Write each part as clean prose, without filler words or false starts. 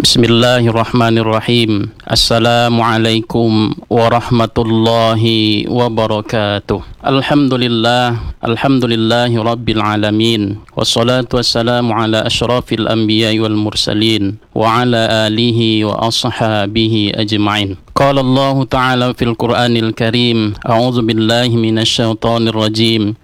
Bismillahirrahmanirrahim. Assalamualaikum warahmatullahi wabarakatuh. Alhamdulillahi rabbil alamin. Wassalatu wassalamu ala asyrafil anbiya'i wal mursalin wa ala alihi wa ashabihi ajma'in. Qala Allah Ta'ala fil Qur'anil Karim, a'udzu billahi minasy syaithanir rajim.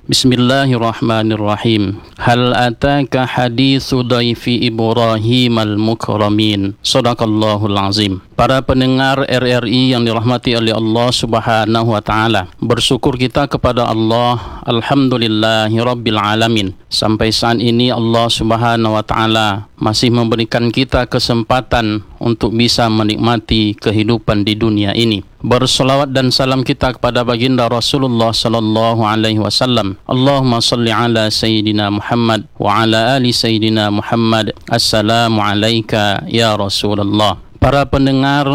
Bismillahirrahmanirrahim. Hal ataka haditsu dhaifi Ibrahim al-mukramin. Shadaqallahul azim. Para pendengar RRI yang dirahmati oleh Allah Subhanahu wa taala, bersyukur kita kepada Allah, alhamdulillahi rabbil alamin. Sampai saat ini Allah Subhanahu wa taala masih memberikan kita kesempatan untuk bisa menikmati kehidupan di dunia ini. Berselawat dan salam kita kepada baginda Rasulullah sallallahu alaihi wasallam. Allahumma salli ala sayyidina Muhammad wa ala ali sayyidina Muhammad. Assalamu alayka ya Rasulullah. Para pendengar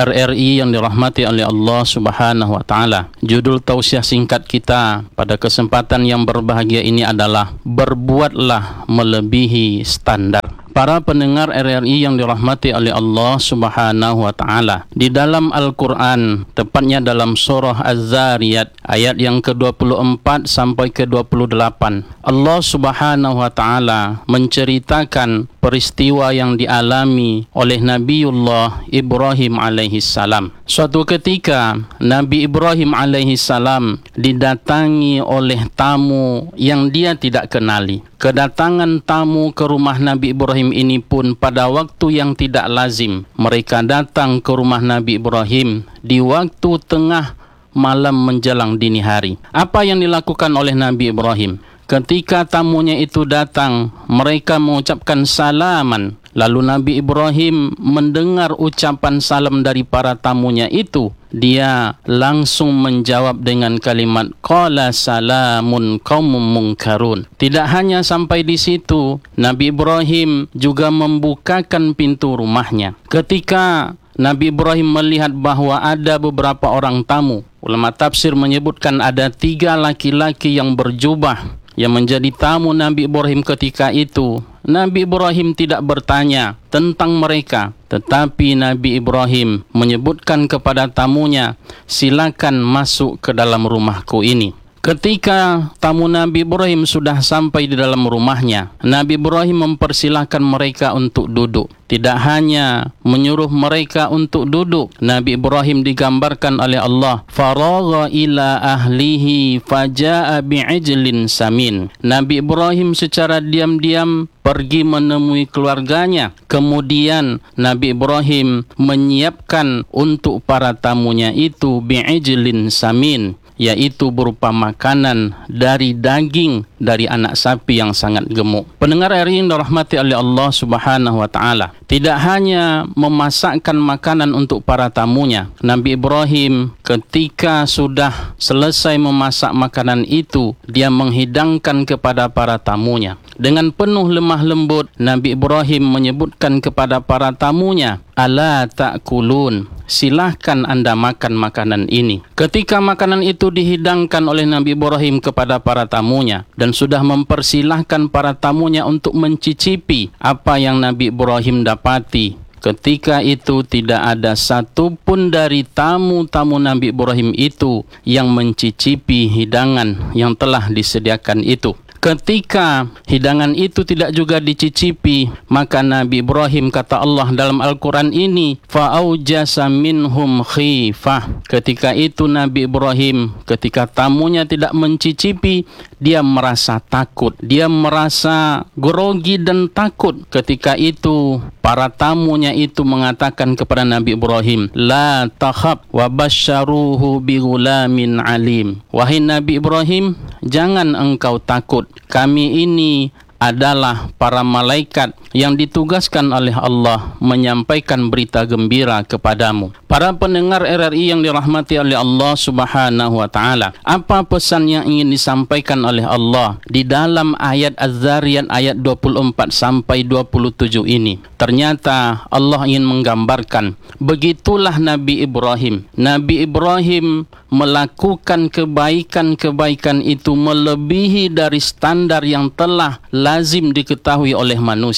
RRI yang dirahmati oleh Allah Subhanahu wa taala, judul tausiah singkat kita pada kesempatan yang berbahagia ini adalah berbuatlah melebihi standar. Para pendengar RRI yang dirahmati oleh Allah Subhanahu wa taala, di dalam Al-Qur'an, tepatnya dalam surah Az-Zariyat ayat yang ke-24 sampai ke-28, Allah Subhanahu wa taala menceritakan peristiwa yang dialami oleh Nabiullah Ibrahim alaihi salam. Suatu ketika Nabi Ibrahim alaihi salam didatangi oleh tamu yang dia tidak kenali. Kedatangan tamu ke rumah Nabi Ibrahim ini pun pada waktu yang tidak lazim. Mereka datang ke rumah Nabi Ibrahim di waktu tengah malam menjelang dini hari. Apa yang dilakukan oleh Nabi Ibrahim? Ketika tamunya itu datang, mereka mengucapkan salaman. Lalu Nabi Ibrahim mendengar ucapan salam dari para tamunya itu. Dia langsung menjawab dengan kalimat qala salamun qaumun munkarun. Tidak hanya sampai di situ, Nabi Ibrahim juga membukakan pintu rumahnya. Ketika Nabi Ibrahim melihat bahwa ada beberapa orang tamu, ulama tafsir menyebutkan ada 3 laki-laki yang berjubah yang menjadi tamu Nabi Ibrahim ketika itu. Nabi Ibrahim tidak bertanya tentang mereka, tetapi Nabi Ibrahim menyebutkan kepada tamunya, silakan masuk ke dalam rumahku ini. Ketika tamu Nabi Ibrahim sudah sampai di dalam rumahnya, Nabi Ibrahim mempersilahkan mereka untuk duduk. Tidak hanya menyuruh mereka untuk duduk, Nabi Ibrahim digambarkan oleh Allah, faragha ila ahlihi faja'a bi'ijlin samin. Nabi Ibrahim secara diam-diam pergi menemui keluarganya. Kemudian Nabi Ibrahim menyiapkan untuk para tamunya itu bi'ijlin samin, yaitu berupa makanan dari daging dari anak sapi yang sangat gemuk. Pendengar RRI yang dirahmati oleh Allah Subhanahu wa taala, tidak hanya memasakkan makanan untuk para tamunya, Nabi Ibrahim ketika sudah selesai memasak makanan itu, dia menghidangkan kepada para tamunya. Dengan penuh lemah lembut, Nabi Ibrahim menyebutkan kepada para tamunya, ala ta'kulun, silahkan anda makan makanan ini. Ketika makanan itu dihidangkan oleh Nabi Ibrahim kepada para tamunya dan sudah mempersilahkan para tamunya untuk mencicipi apa yang Nabi Ibrahim dapati, ketika itu tidak ada satupun dari tamu-tamu Nabi Ibrahim itu yang mencicipi hidangan yang telah disediakan itu. Ketika hidangan itu tidak juga dicicipi, maka Nabi Ibrahim, kata Allah dalam Al-Quran ini, fa'aujasa minhum khifah. Ketika itu Nabi Ibrahim, ketika tamunya tidak mencicipi, dia merasa takut, dia merasa grogi dan takut. Ketika itu para tamunya itu mengatakan kepada Nabi Ibrahim, la takhab wa basyaruhu bi ghulamin alim. Wahai Nabi Ibrahim, jangan engkau takut. Kami ini adalah para malaikat yang ditugaskan oleh Allah menyampaikan berita gembira kepadamu. Para pendengar RRI yang dirahmati oleh Allah Subhanahu wa taala, apa pesan yang ingin disampaikan oleh Allah di dalam ayat Az-Zariyat ayat 24 sampai 27 ini? Ternyata Allah ingin menggambarkan begitulah Nabi Ibrahim. Nabi Ibrahim melakukan kebaikan-kebaikan itu melebihi dari standar yang telah lazim diketahui oleh manusia.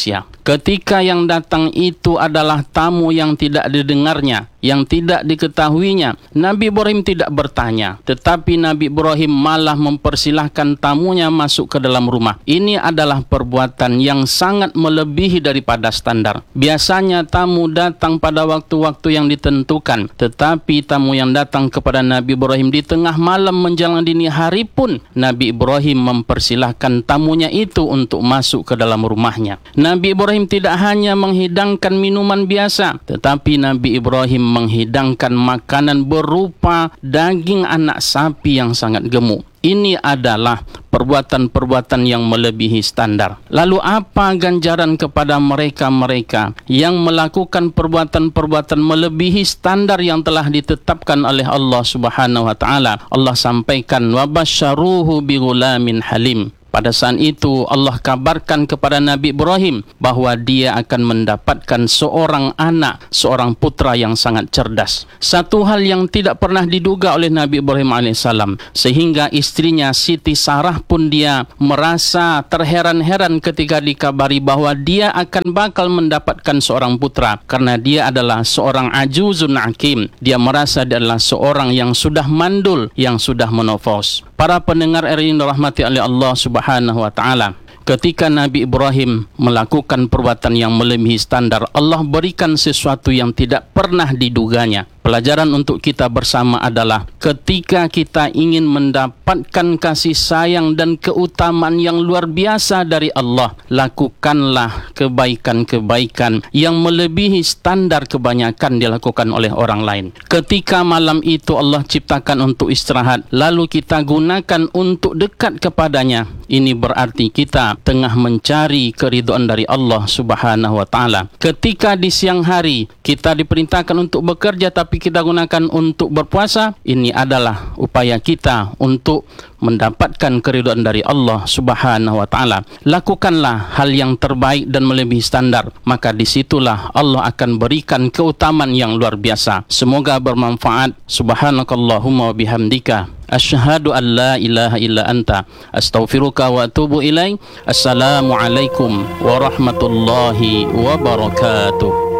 Ketika yang datang itu adalah tamu yang tidak didengarnya, yang tidak diketahuinya, Nabi Ibrahim tidak bertanya, tetapi Nabi Ibrahim malah mempersilahkan tamunya masuk ke dalam rumah. Ini adalah perbuatan yang sangat melebihi daripada standar. Biasanya tamu datang pada waktu-waktu yang ditentukan, tetapi tamu yang datang kepada Nabi Ibrahim di tengah malam menjelang dini hari pun, Nabi Ibrahim mempersilahkan tamunya itu untuk masuk ke dalam rumahnya. Nabi Ibrahim tidak hanya menghidangkan minuman biasa, tetapi Nabi Ibrahim menghidangkan makanan berupa daging anak sapi yang sangat gemuk. Ini adalah perbuatan-perbuatan yang melebihi standar. Lalu apa ganjaran kepada mereka-mereka yang melakukan perbuatan-perbuatan melebihi standar yang telah ditetapkan oleh Allah Subhanahu wa taala? Allah sampaikan, wa basyaruhu bighulamin halim. Pada saat itu Allah kabarkan kepada Nabi Ibrahim bahawa dia akan mendapatkan seorang anak, seorang putra yang sangat cerdas. Satu hal yang tidak pernah diduga oleh Nabi Ibrahim AS, sehingga istrinya Siti Sarah pun dia merasa terheran-heran ketika dikabari bahawa dia akan bakal mendapatkan seorang putra, karena dia adalah seorang ajuzun hakim. Dia merasa dia adalah seorang yang sudah mandul, yang sudah menopause. Para pendengar yang dirahmati oleh Allah Subhanahu wa taala, ketika Nabi Ibrahim melakukan perbuatan yang melebihi standar, Allah berikan sesuatu yang tidak pernah diduganya. Pelajaran untuk kita bersama adalah ketika kita ingin mendapatkan kasih sayang dan keutamaan yang luar biasa dari Allah, lakukanlah kebaikan-kebaikan yang melebihi standar kebanyakan dilakukan oleh orang lain. Ketika malam itu Allah ciptakan untuk istirahat, lalu kita gunakan untuk dekat kepadanya, ini berarti kita tengah mencari keridhaan dari Allah Subhanahu wa taala. Ketika di siang hari kita diperintahkan untuk bekerja tapi kita gunakan untuk berpuasa, ini adalah upaya kita untuk mendapatkan keridhaan dari Allah Subhanahu wa taala. Lakukanlah hal yang terbaik dan melebihi standar, maka disitulah Allah akan berikan keutamaan yang luar biasa. Semoga bermanfaat. Subhanakallahumma wa bihamdika, asyhadu an la ilaha illa anta, astaghfiruka wa atubu ilaik. Assalamualaikum warahmatullahi wabarakatuh.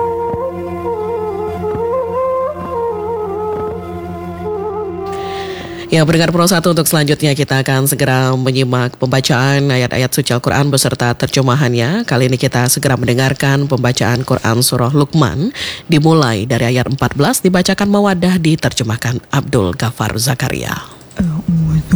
Ya, pendengar Pro 1, untuk selanjutnya kita akan segera menyimak pembacaan ayat-ayat suci Al-Quran beserta terjemahannya. Kali ini kita segera mendengarkan pembacaan Quran Surah Luqman, dimulai dari ayat 14, dibacakan Mawaddah, diterjemahkan Abdul Ghafar Zakaria.